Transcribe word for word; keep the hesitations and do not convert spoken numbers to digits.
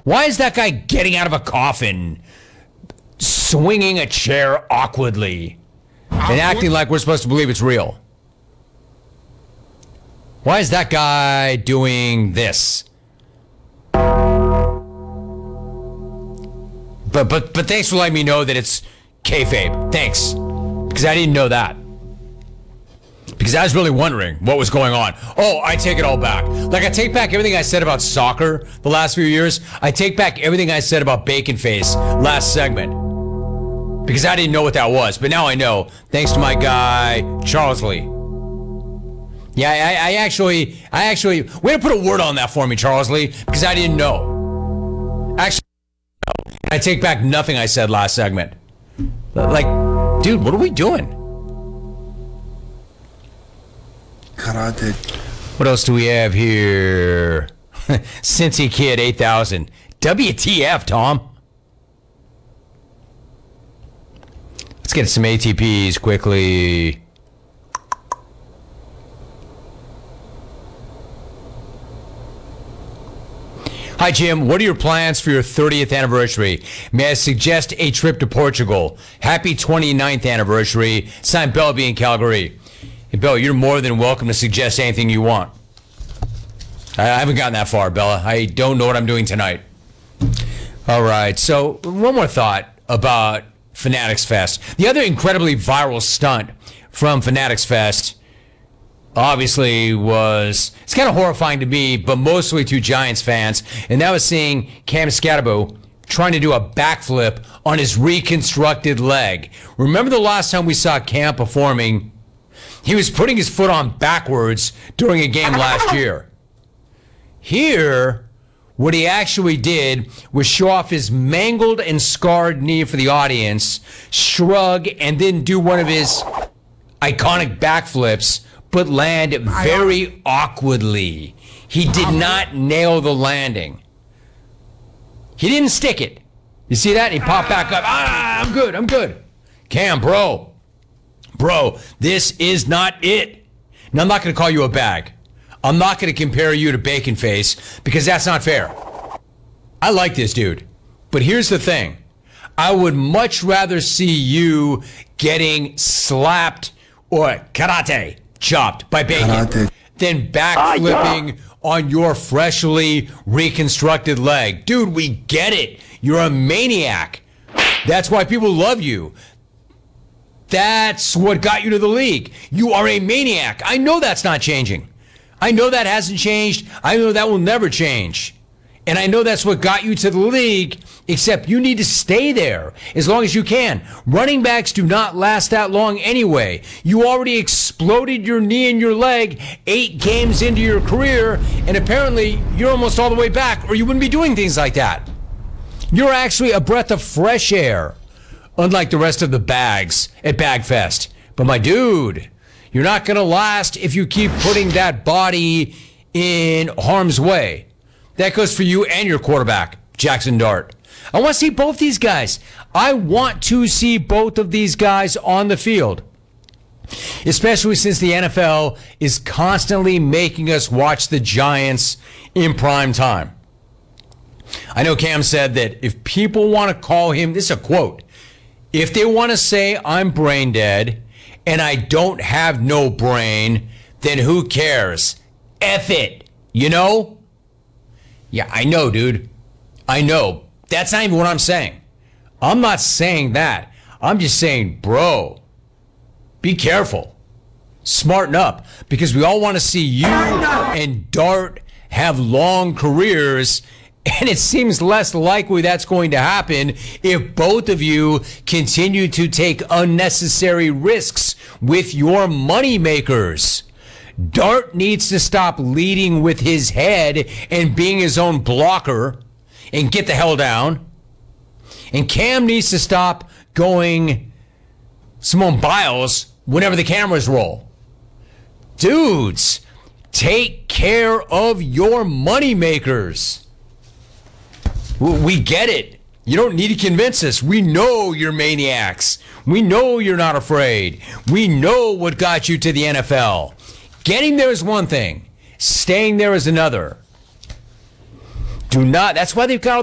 Why is that guy getting out of a coffin, swinging a chair awkwardly, and acting like we're supposed to believe it's real? Why is that guy doing this? But but but thanks for letting me know that it's kayfabe. Thanks, because I didn't know that. Because I was really wondering what was going on. Oh, I take it all back. Like, I take back everything I said about soccer the last few years. I take back everything I said about Bacon Face last segment. Because I didn't know what that was. But now I know. Thanks to my guy, Charles Lee. Yeah, I, I actually, I actually, way to put a word on that for me, Charles Lee, because I didn't know. Actually, I take back nothing I said last segment. Like, dude, what are we doing? Karate. What else do we have here? Cincy Kid eight thousand. W T F, Tom? Let's get some A T Ps quickly. Hi, Jim. What are your plans for your thirtieth anniversary? May I suggest a trip to Portugal? Happy twenty-ninth anniversary. Signed, Bellby in Calgary. Hey, Bella, you're more than welcome to suggest anything you want. I haven't gotten that far, Bella. I don't know what I'm doing tonight. All right. So one more thought about Fanatics Fest. The other incredibly viral stunt from Fanatics Fest obviously was, it's kind of horrifying to me, but mostly to Giants fans, and that was seeing Cam Scatabo trying to do a backflip on his reconstructed leg. Remember the last time we saw Cam performing? He was putting his foot on backwards during a game last year. Here, what he actually did was show off his mangled and scarred knee for the audience, shrug, and then do one of his iconic backflips, but land very awkwardly. He did not nail the landing. He didn't stick it. You see that? He popped back up. Ah, I'm good, I'm good. Cam, bro. Bro, this is not it. Now, I'm not going to call you a bag. I'm not going to compare you to Bacon Face because that's not fair. I like this dude. But here's the thing. I would much rather see you getting slapped or karate chopped by Bacon karate. Than backflipping uh, yeah. on your freshly reconstructed leg. Dude, we get it. You're a maniac. That's why people love you. That's what got you to the league. You are a maniac. I know that's not changing. I know that hasn't changed. I know that will never change. And I know that's what got you to the league, except you need to stay there as long as you can. Running backs do not last that long anyway. You already exploded your knee and your leg eight games into your career, and apparently you're almost all the way back, or you wouldn't be doing things like that. You're actually a breath of fresh air, unlike the rest of the bags at Bagfest. But my dude, you're not going to last if you keep putting that body in harm's way. That goes for you and your quarterback, Jackson Dart. I want to see both these guys. I want to see both of these guys on the field, especially since the N F L is constantly making us watch the Giants in prime time. I know Cam said that if people want to call him, this is a quote, if they want to say I'm brain dead and I don't have no brain, then who cares? F it, you know? Yeah, I know, dude. I know. That's not even what I'm saying. I'm not saying that. I'm just saying, bro, be careful. Smarten up. Because we all want to see you and Dart have long careers, and it seems less likely that's going to happen if both of you continue to take unnecessary risks with your money makers. Dart needs to stop leading with his head and being his own blocker and get the hell down. And Cam needs to stop going Simone Biles whenever the cameras roll. Dudes, take care of your money makers. We get it. You don't need to convince us. We know you're maniacs. We know you're not afraid. We know what got you to the N F L. Getting there is one thing. Staying there is another. Do not. That's why they've got all